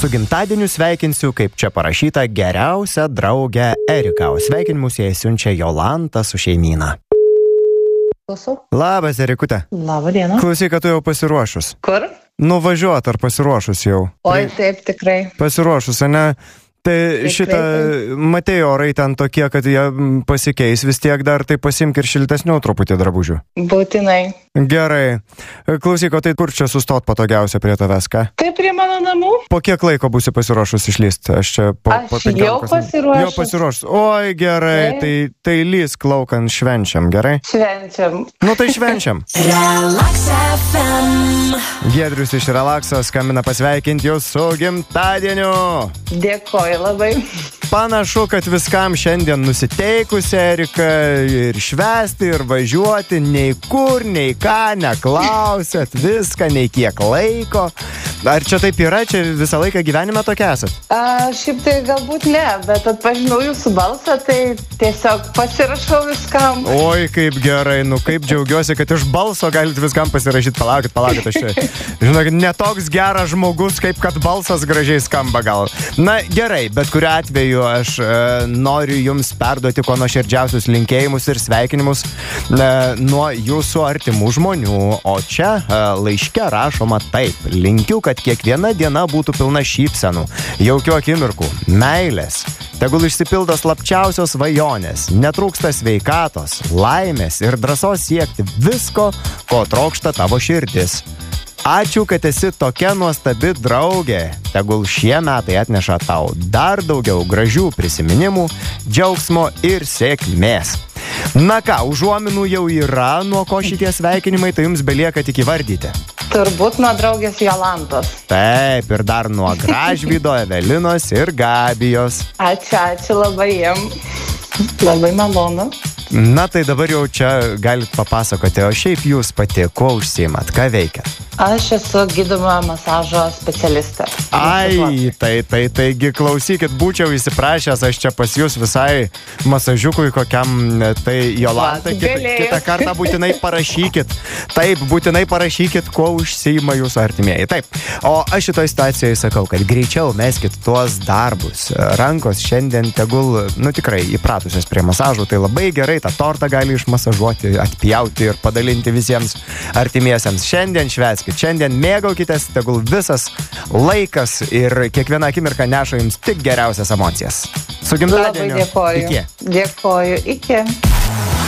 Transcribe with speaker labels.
Speaker 1: Su gimtadieniu sveikinsiu, kaip čia parašyta, geriausią draugę Eriką. O sveikinimus jai siunčia Jolanta su šeimyna.
Speaker 2: Klausau.
Speaker 1: Labas, Erikute.
Speaker 2: Labą dieną.
Speaker 1: Klausyk, kad tu jau pasiruošus.
Speaker 2: Kur?
Speaker 1: Nuvažiuot ar pasiruošus jau?
Speaker 2: Oi, taip, tikrai.
Speaker 1: Pasiruošus, ne? Tai šitą, matėjo orai ten tokie, kad jie pasikeis vis tiek dar, tai pasimk ir šiltesnių truputį drabužių.
Speaker 2: Būtinai.
Speaker 1: Gerai. Klausyk, o tai kur čia sustot patogiausia prie tavęs, ką?
Speaker 2: Tai prie mano namų.
Speaker 1: Po kiek laiko būsi pasiruošus išlyst? Aš čia po 15
Speaker 2: jau pasiruošus.
Speaker 1: Jau pasiruošus. Oi, gerai, tai lysk laukan, švenčiam, gerai?
Speaker 2: Švenčiam.
Speaker 1: Nu tai švenčiam.
Speaker 3: Relax FM.
Speaker 1: Giedrius iš Relaxo skambina pasveikinti jūs su gimtadieniu.
Speaker 2: Dėkoju labai.
Speaker 1: Panašu, kad viskam šiandien nusiteikusi Erika ir švęsti, ir važiuoti, nei kur, nei ką, neklausėt, viską, nei kiek laiko. Ar čia taip yra, čia visą laiką gyvenime tokia esat?
Speaker 2: Šiaip tai galbūt ne, bet atpažinau jūsų balsą, tai tiesiog pasirašau viskam.
Speaker 1: Oi, kaip gerai, nu kaip džiaugiuosi, kad iš balso galite viskam pasirašyti. Palaukit, aš čia. Žinokit, netoks geras žmogus, kaip kad balsas gražiai skamba gal. Na gerai, bet kuriuo atveju aš noriu jums perduoti kuo nuoširdžiausius linkėjimus ir sveikinimus nuo jūsų artimų žmonių. O čia laiške rašoma taip. Linkiu, kad kiekviena diena būtų pilna šypsenų, jaukių akimirkų, meilės. Tegul išsipildo slapčiausios svajonės, netrūksta sveikatos, laimės ir drąsos siekti visko, ko trokšta tavo širdis. Ačiū, kad esi tokia nuostabi draugė. Tegul šie metai atneša tau dar daugiau gražių prisiminimų, džiaugsmo ir sėkmės. Na ką, užuominų jau yra, nuo ko šitie sveikinimai, tai jums belieka tik įvardyti.
Speaker 2: Turbūt nuo draugės Jolantos.
Speaker 1: Taip, ir dar nuo Gražvydo, Evelinos ir Gabijos.
Speaker 2: Ačiū labai jiem. Labai malonu.
Speaker 1: Na tai dabar jau čia galit papasakoti, o šiaip jūs pati, kuo užsiimat, ką veikiat?
Speaker 2: Aš esu gydomojo masažo specialistė.
Speaker 1: Ai, taigi klausykit, būčiau įsiprašęs, aš čia pas jūs visai masažiukui kokiam, tai Jolanta, kitą kartą būtinai parašykit. Taip, būtinai parašykit, kuo užsiima jūsų artimieji. Taip, o aš šitoj situacijoje sakau, kad greičiau meskit tuos darbus. Rankos šiandien tegul, tikrai įpratusios prie masažų, tai labai gerai tą tortą gali išmasažuoti, atpjauti ir padalinti visiems artimiesiems. Šiandien švęskit, šiandien mėgaukitės, tegul visas laikas ir kiekviena akimirka neša jums tik geriausias emocijas. Su gimtadieniu.
Speaker 2: Labai dėkoju.
Speaker 1: Iki.
Speaker 2: Dėkoju, iki.